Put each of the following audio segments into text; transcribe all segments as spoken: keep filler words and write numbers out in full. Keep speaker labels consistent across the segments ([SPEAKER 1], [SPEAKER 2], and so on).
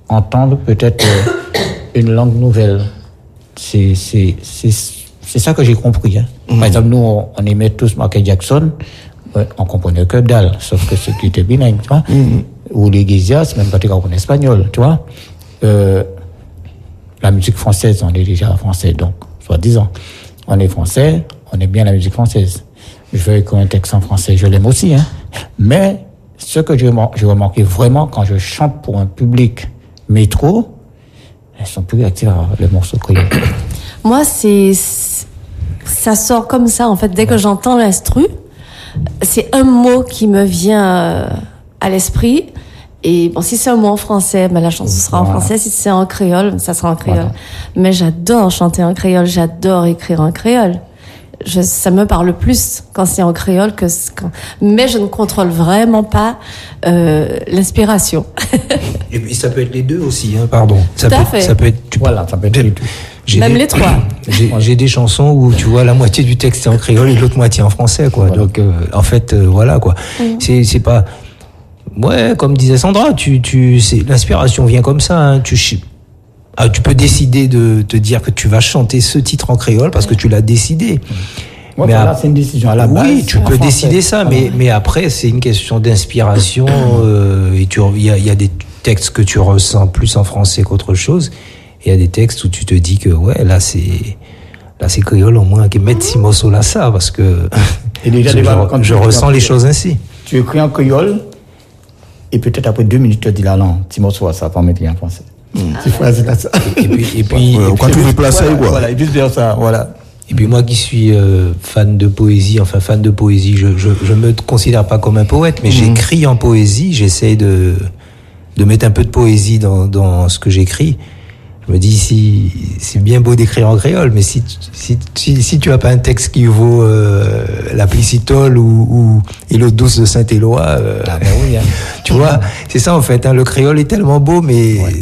[SPEAKER 1] entendre peut-être euh, une langue nouvelle. C'est, c'est, c'est, c'est ça que j'ai compris. Hein. Mm-hmm. Par exemple, nous, on, on aimait tous Michael Jackson, euh, on comprenait que dalle, sauf que ceux qui étaient bilingues, tu vois. Mm-hmm. Ou les Iglesias, même quand ils comprennent espagnol, tu vois. Euh, la musique française, on est déjà français, donc, soi-disant. On est français, on aime bien la musique française. Je veux écrire un texte en français, je l'aime aussi, hein. Mais, ce que j'ai remarqué vraiment quand je chante pour un public métro, elles sont plus actives à les morceaux créoles.
[SPEAKER 2] Moi, c'est, ça sort comme ça, en fait. Dès que j'entends l'instru, c'est un mot qui me vient à l'esprit. Et bon, si c'est un mot en français, ben la chanson sera voilà. en français. Si c'est en créole, ça sera en créole. Voilà. Mais j'adore chanter en créole, j'adore écrire en créole. Je, ça me parle plus quand c'est en créole que quand... Mais je ne contrôle vraiment pas euh, l'inspiration.
[SPEAKER 3] Et puis ça peut être les deux aussi, hein, pardon. Ça
[SPEAKER 2] Tout
[SPEAKER 3] peut,
[SPEAKER 2] à fait.
[SPEAKER 3] Ça peut être, tu
[SPEAKER 1] voilà, ça peut être les deux.
[SPEAKER 3] J'ai
[SPEAKER 2] Même
[SPEAKER 3] des,
[SPEAKER 2] les trois.
[SPEAKER 3] J'ai, j'ai des chansons où tu vois la moitié du texte est en créole et l'autre moitié en français, quoi. Voilà. Donc euh, en fait, euh, voilà, quoi. Mmh. C'est, c'est pas. Ouais, comme disait Sandra, tu, tu, c'est l'inspiration vient comme ça. Hein, tu Ah, tu peux décider de te dire que tu vas chanter ce titre en créole parce que tu l'as décidé.
[SPEAKER 1] Ouais, mais voilà, à... c'est une décision à la base.
[SPEAKER 3] Oui, tu peux français. décider ça, mais, voilà. mais après, c'est une question d'inspiration. euh, et tu, il y a, y a des textes que tu ressens plus en français qu'autre chose. Et il y a des textes où tu te dis que, ouais, là, c'est, là, c'est créole au moins, que mettre Simoso là, ça, parce que
[SPEAKER 1] et déjà,
[SPEAKER 3] je,
[SPEAKER 1] déjà,
[SPEAKER 3] je, je ressens les choses ainsi.
[SPEAKER 1] Tu écris en créole, et peut-être après deux minutes, tu te dis là, non, Simoso, ça va pas mettre en français. Mmh. C'est facile à ça.
[SPEAKER 3] Et, et puis, et puis,
[SPEAKER 4] ouais,
[SPEAKER 3] et
[SPEAKER 4] quand
[SPEAKER 3] puis
[SPEAKER 4] tu veux placer,
[SPEAKER 1] voilà,
[SPEAKER 4] quoi.
[SPEAKER 1] Voilà, et juste dire ça, voilà.
[SPEAKER 3] Et puis moi qui suis euh, fan de poésie, enfin fan de poésie, je je, je me considère pas comme un poète, mais mmh. j'écris en poésie. J'essaie de de mettre un peu de poésie dans dans ce que j'écris. Je me dis si c'est bien beau d'écrire en créole, mais si si si, si tu as pas un texte qui vaut euh, la Plicitole ou ou et l'eau douce de Saint-Éloi, euh,
[SPEAKER 1] ah ben oui, hein.
[SPEAKER 3] tu vois, c'est ça en fait. Hein, le créole est tellement beau, mais ouais.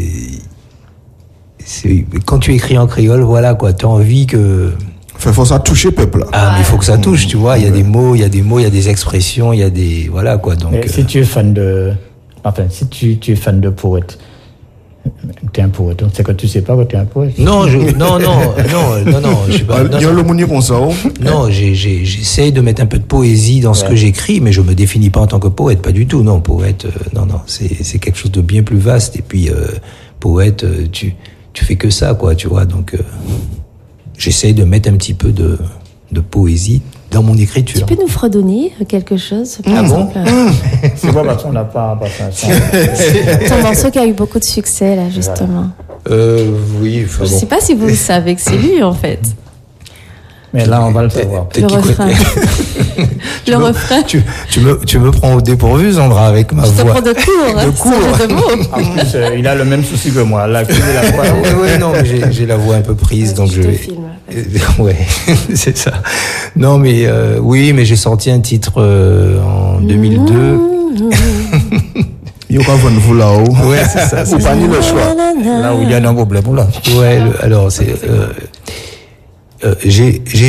[SPEAKER 3] c'est, quand tu écris en créole, voilà quoi, tu as envie que
[SPEAKER 4] il faut ça toucher peuple. Là.
[SPEAKER 3] Ah, mais il faut que ça touche, tu vois. Il y a des mots, il y a des mots, il y a des expressions, il y a des, voilà, quoi. Donc.
[SPEAKER 1] Mais
[SPEAKER 3] euh...
[SPEAKER 1] si tu es fan de, enfin, si tu, tu es fan de poète, t'es un poète. Donc c'est que tu sais pas que t'es un poète.
[SPEAKER 3] Non, je, non, non, non, non, non, je suis pas.
[SPEAKER 4] Il y a le moni comme ça.
[SPEAKER 3] Non, j'ai, j'ai, j'essaye de mettre un peu de poésie dans ce ouais. que j'écris, mais je me définis pas en tant que poète, pas du tout. Non, poète, euh, non, non, c'est, c'est quelque chose de bien plus vaste. Et puis, euh, poète, euh, tu, tu fais que ça, quoi, tu vois. Donc, euh, j'essaye de mettre un petit peu de. de poésie dans mon écriture.
[SPEAKER 2] Tu peux nous fredonner quelque chose?
[SPEAKER 3] Ah bon?
[SPEAKER 1] C'est quoi parce qu'on n'a pas passé
[SPEAKER 2] un Ton morceau qui a eu beaucoup de succès, là, justement.
[SPEAKER 3] Euh, oui.
[SPEAKER 2] Je ne bon. sais pas si vous savez que c'est lui, en fait.
[SPEAKER 1] Mais là, on va le savoir.
[SPEAKER 2] Le refrain. Le refrain.
[SPEAKER 3] Tu, tu, me, tu me prends au dépourvu, Sandra, avec ma
[SPEAKER 2] je
[SPEAKER 3] voix.
[SPEAKER 2] Je te prends de cours.
[SPEAKER 3] De cours.
[SPEAKER 2] De mots.
[SPEAKER 1] En plus, euh, il a le même souci que moi. Là, la voix.
[SPEAKER 3] Oui, oui, non, mais j'ai, j'ai la voix un peu prise, donc je, je vais.
[SPEAKER 2] Filme,
[SPEAKER 3] ouais, c'est ça. Non, mais euh, oui, mais j'ai sorti un titre euh, en deux mille deux.
[SPEAKER 4] Il y aura vous là-haut.
[SPEAKER 3] Ouais, c'est ça.
[SPEAKER 4] C'est pas ni le choix.
[SPEAKER 1] Là où il y a un problème, là.
[SPEAKER 3] Ouais, le, alors c'est. Euh, euh, j'ai, j'ai